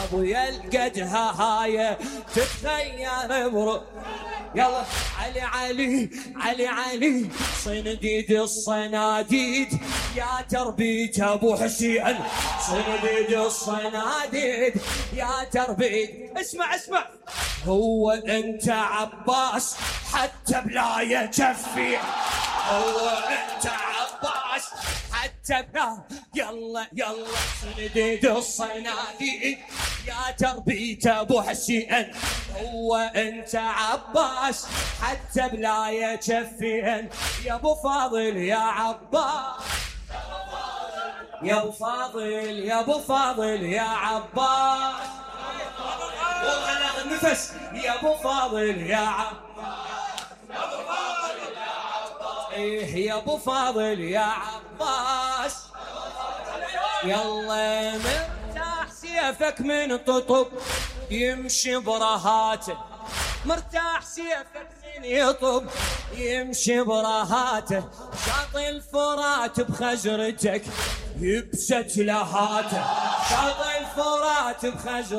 ابويا القدها هاي تتخيل برو. يلا علي علي علي علي صنديد الصناديد يا تربيت ابو حسين، صنديد الصناديد يا تربيت. اسمع اسمع، هو انت عباس حتى بلا يكفي، هو انت عباس حتى بلا. يلا يلا صنديد الصناديد يا تربيت ابو حسين، هو انت عباس حتى بلا يكفين. يا ابو فاضل يا عباس، يا ابو فاضل يا ابو فاضل يا عباس، والله ناخذ نفس. يا ابو فاضل يا عباس، يا ابو فاضل يا عباس، ايه يا ابو فاضل يا عباس. يلا مرتاح سيفك من ططب يمشي برهاته، مرتاح سيفك من يطب يمشي برهاته، شاطئ الفرات بخزرتك يبست لهاته، شاطئ الفرات بخزرتك